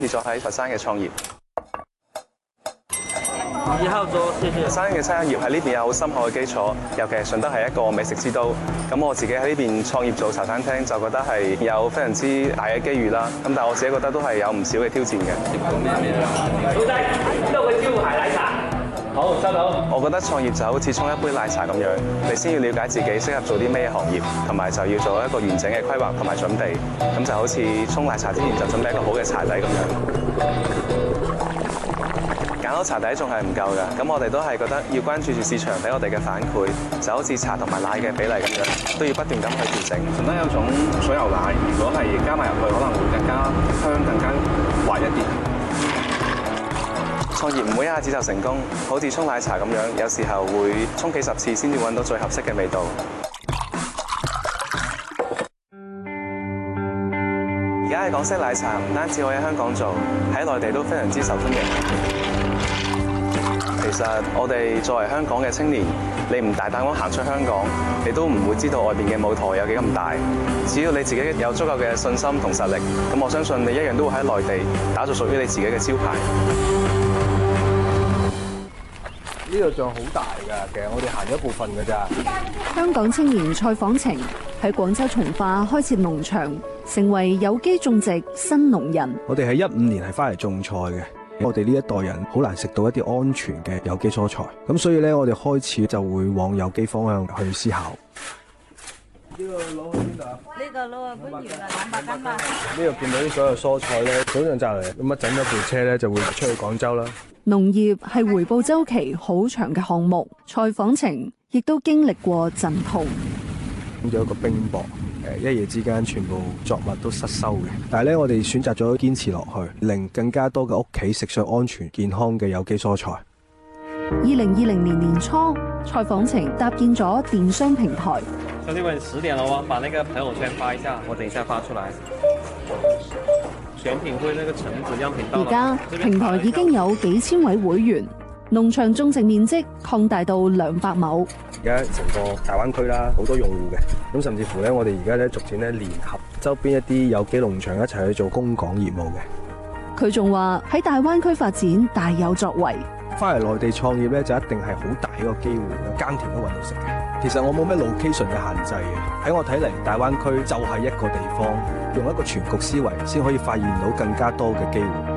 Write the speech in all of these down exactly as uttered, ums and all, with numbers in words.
而咗喺佛山嘅創業。 以後做謝謝。 佛山嘅餐飲業喺呢邊有好深厚嘅基礎，尤其係順德係一個美食之都。咁我自己喺呢邊創業做茶餐廳，就覺得係有非常之大嘅機遇啦。咁但係我自己覺得都係有唔少嘅挑戰嘅。 老細，呢度嘅招牌奶茶。好，收到。 我覺得創業就好似沖一杯奶茶咁樣，你先要了解自己適合做啲咩行業，同埋就要做一個完整嘅規劃同埋準備。咁就好似沖奶茶之前就準備一個好嘅茶底咁樣。揀好茶底仲係唔夠㗎，咁我哋都係覺得要關注住市場俾我哋嘅反饋，就好似茶同埋奶嘅比例咁樣，都要不斷咁去調整。順德有種水牛奶，如果係加埋入去，可能會更加香、更加滑一啲。創業唔會一下子就成功，好似沖奶茶咁樣，有時候會沖幾十次先至揾到最合適嘅味道。而家嘅港式奶茶唔單止可以喺香港做，喺內地都非常之受歡迎。其實我哋作為香港嘅青年，你唔大膽咁行出香港，你都唔會知道外邊嘅舞台有幾咁大。只要你自己有足夠嘅信心同實力，咁我相信你一樣都會喺內地打造屬於你自己嘅招牌。 呢度仲好大㗎，其實我哋行咗一部分㗎咋。 香港青年蔡訪程喺廣州從化開設農場，成為有機種植新農人。 我哋喺一五年係翻嚟種菜嘅。我哋呢一代人好難食到一啲安全嘅有機蔬菜，咁所以咧，我哋開始就會往有機方向去思考。呢個攞去邊度啊？ 呢個攞去番禺啊，兩百斤嘛。 呢度見到啲所有蔬菜咧，早上摘嚟，咁一整咗部車咧就會出去廣州啦。 農業係回報週期好長嘅項目，蔡訪程亦都經歷過陣痛。 咁有一個冰雹。誒一夜之間，全部作物都失收嘅。但係咧，我哋選擇咗堅持落去，令更加多嘅屋企食上安全健康嘅有機蔬菜。 二零二零年年初，蔡訪程搭建咗電商平台。 兄弟們，十點了喎，把那個朋友圈發一下，我等一下發出來。選品會那個橙子樣品到。 而家平台已經有幾千位會員，農場種植面積擴大到兩百畝。 而家成個大灣區啦，好多用戶嘅，咁甚至乎咧，我哋而家咧逐漸咧聯合周邊一啲有機農場一齊去做供港業務嘅。 佢仲話喺大灣區發展大有作為。 翻嚟內地創業咧，就一定係好大一個機會，耕田都揾到食嘅。其實我冇咩 location 嘅限制嘅，喺我睇嚟，大灣區就係一個地方，用一個全局思維，先可以發現到更加多嘅機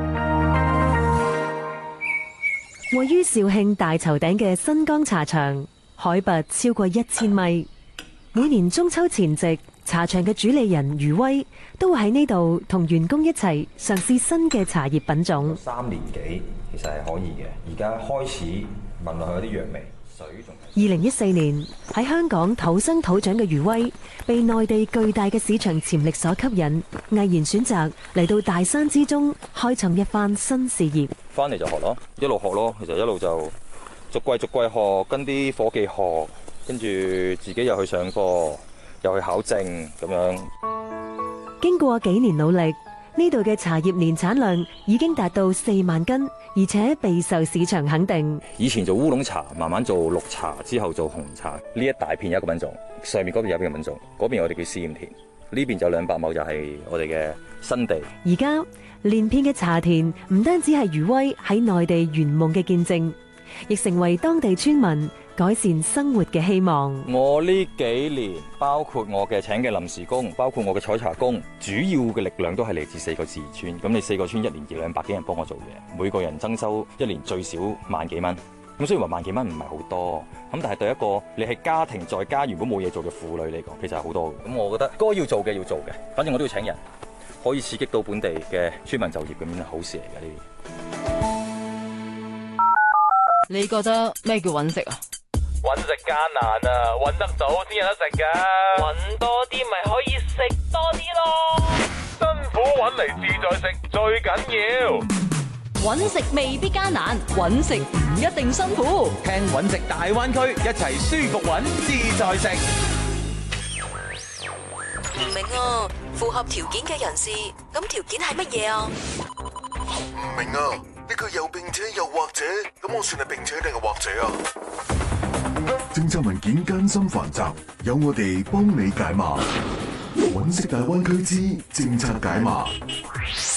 會。 位於肇慶大頭頂嘅新江茶場，海拔超過一千米。每年中秋前夕，茶場嘅主理人余威都會喺呢度同員工一齊嘗試新嘅茶葉品種。 三年幾其實係可以嘅，而家開始聞落去有啲藥味。水仲二零一四年喺香港土生土長嘅余威，被內地巨大嘅市場潛力所吸引，毅然選擇嚟到大山之中開創一番新事業。 翻嚟就學咯，一路學咯，其實一路就逐季逐季學，跟啲伙計學，跟住自己又去上課，又去考證咁樣。 經過幾年努力，呢度嘅茶葉年產量已經達到四萬斤，而且備受市場肯定。 以前做烏龍茶，慢慢做綠茶，之後做紅茶。呢一大片有一個品種，上面嗰邊有一個品種，嗰邊我哋叫試驗田，呢邊就兩百畝就係我哋嘅新地。 而家連片嘅茶田唔單止係余威喺內地圓夢嘅見證，亦成為當地村民改善生活嘅希望。 我呢幾年，包括我嘅請嘅臨時工，包括我嘅採茶工，主要嘅力量都係嚟自四個自然村。咁你四個村一年二兩百幾人幫我做嘢，每個人增收一年最少萬幾蚊。咁雖然話萬幾蚊唔係好多，咁但係對一個你係家庭在家如果冇嘢做嘅婦女嚟講，其實係好多嘅。咁我覺得該要做嘅要做嘅，反正我都要請人，可以刺激到本地嘅村民就業，咁樣係好事嚟嘅呢啲。 你覺得咩叫揾食啊？ 揾食艱難啊，揾得到先有得食噶。揾多啲咪可以食多啲咯。辛苦揾嚟自在食最緊要。 揾食未必艱難，揾食唔一定辛苦。 聽揾食大灣區，一齊舒服揾自在食。 唔明啊，符合條件嘅人士，咁條件係乜嘢啊？ 唔明啊，呢個又並且又或者，咁我算係並且定係或者啊？政策文件艱辛繁雜，有我哋幫你解碼。揾食大灣區之政策解碼。